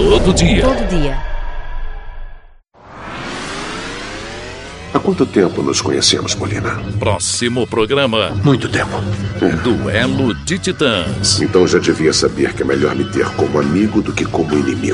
Todo dia. Todo dia. Há quanto tempo nos conhecemos, Molina? Próximo programa. Muito tempo. Duelo de Titãs. Então já devia saber que é melhor me ter como amigo do que como inimigo.